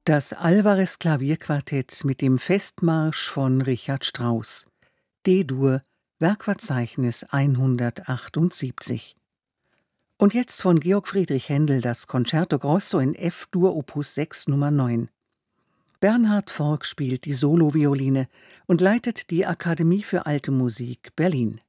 Das Alvarez-Klavierquartett mit dem Festmarsch von Richard Strauss. D-Dur, Werkverzeichnis 178. Und jetzt von Georg Friedrich Händel das Concerto Grosso in F-Dur Opus 6 Nummer 9. Bernhard Forck spielt die Solovioline und leitet die Akademie für Alte Musik Berlin.